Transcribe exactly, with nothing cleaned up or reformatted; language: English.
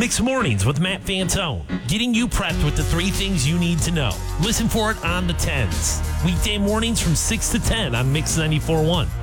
Mix Mornings with Matt Fantone, getting you prepped with the three things you need to know. Listen for it on the tens. Weekday mornings from six to ten on Mix ninety-four point one.